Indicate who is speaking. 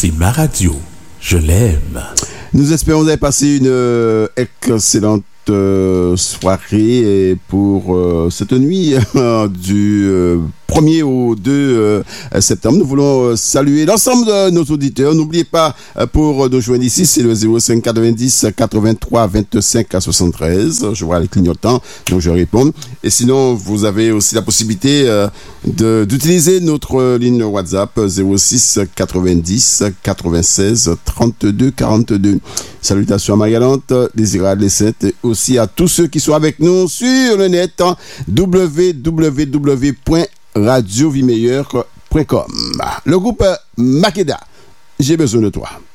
Speaker 1: C'est ma radio. Je l'aime.
Speaker 2: Nous espérons que vous avez passé une excellente soirée pour cette nuit du 1er au 2 septembre. Nous voulons saluer l'ensemble de nos auditeurs. N'oubliez pas, pour nous joindre ici, c'est le 05 90 83 25 73. Je vois les clignotants, donc je réponds. Et sinon, vous avez aussi la possibilité d'utiliser notre ligne WhatsApp 06 90 96 32 42. Salutations à Marie-Galante, Désirade Les Saintes, et aussi à tous ceux qui sont avec nous sur le net, www.radiovimeilleur.com. Le groupe Makeda, j'ai besoin de toi.